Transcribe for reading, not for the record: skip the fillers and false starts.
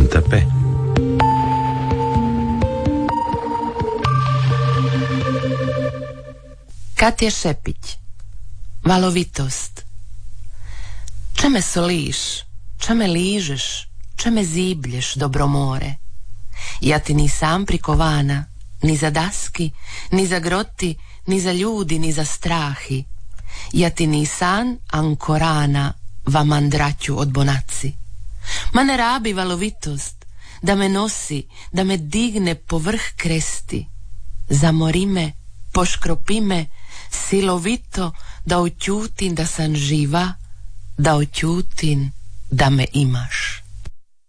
Santa Pe. Katja Šepić. Valovitost. Če me soliš, če me ližeš, če me ziblješ, dobro more. Ja ti nisam prikovana, ni za daski, ni za groti, ni za ljudi, ni za strahi. Ja ti nisam ankorana, va mandraću od bonaci. Ma ne rabi valovitost, da me nosi, da me digne povrh kresti. Zamori me, poškropi me, silovito, da oćutim da sam živa, da oćutim da me imaš.